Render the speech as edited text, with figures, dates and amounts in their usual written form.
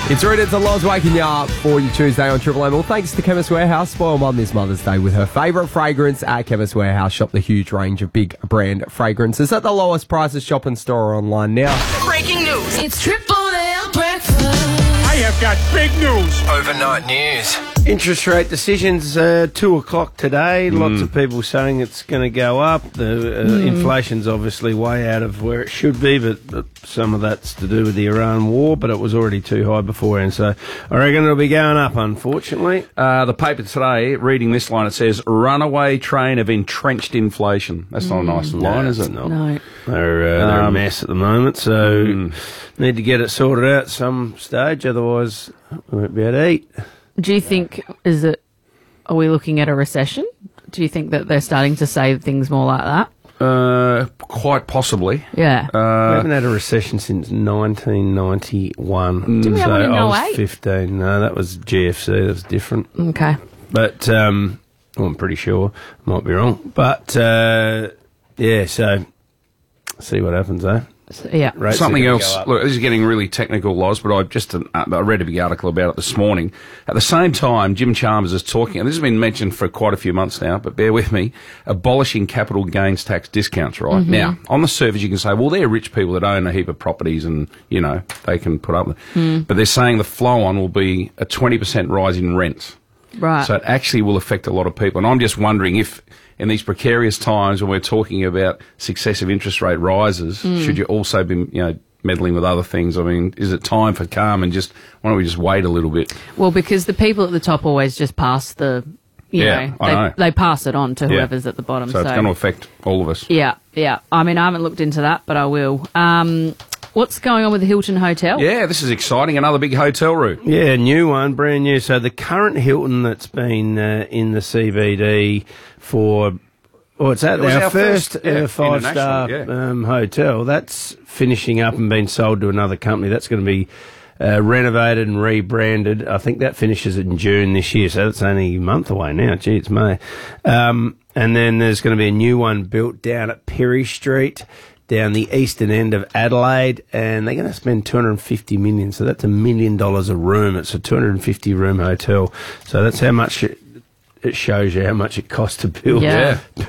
It's Rita to Loz waking you up for your Tuesday on Triple M. Well, thanks to Chemist Warehouse. Spoil Mum this Mother's Day with her favourite fragrance at Chemist Warehouse. Shop the huge range of big brand fragrances at the lowest prices. Shop and store online now. Breaking news. It's Triple M breakfast. I have got big news. Overnight news. Interest rate decisions 2 o'clock today. Lots of people saying it's going to go up. The inflation's obviously way out of where it should be, but some of that's to do with the Iran war, but it was already too high beforehand. So I reckon it'll be going up, unfortunately. The paper today, reading this line, it says, runaway train of entrenched inflation. That's not a nice line, is it? No. They're a mess at the moment, so need to get it sorted out at some stage, otherwise we won't be able to eat. Do you think, are we looking at a recession? Do you think that they're starting to say things more like that? Quite possibly. Yeah. We haven't had a recession since 1991. Did we have one in I was 08? 15. No, that was GFC. That was different. Okay. But I'm pretty sure. Might be wrong. But, yeah, so see what happens, eh? So, yeah. Rates Something are gonna else, go up. look, this is getting really technical, Loz, but I read a big article about it this morning. At the same time, Jim Chalmers is talking, and this has been mentioned for quite a few months now, but bear with me, abolishing capital gains tax discounts, right? Now, on the surface you can say, well, they're rich people that own a heap of properties and, you know, they can put up with it. But they're saying the flow-on will be a 20% rise in rents. Right. So it actually will affect a lot of people. And I'm just wondering if, in these precarious times when we're talking about successive interest rate rises, should you also be, meddling with other things? I mean, is it time for calm and why don't we just wait a little bit? Well, because the people at the top always just pass I know. They pass it on to whoever's at the bottom. So it's going to affect all of us. Yeah. I mean, I haven't looked into that, but I will. What's going on with the Hilton Hotel? Yeah, this is exciting. Another big hotel route. Yeah, new one, brand new. So the current Hilton that's been in the CBD for, it's our first ever five-star hotel. That's finishing up and being sold to another company. That's going to be renovated and rebranded. I think that finishes in June this year, so that's only a month away now. Gee, it's May. And then there's going to be a new one built down at Perry Street, down the eastern end of Adelaide, and they're going to spend $250 million. So that's $1 million a room. It's a 250-room hotel. So that's how much it shows you how much it costs to build. Yeah.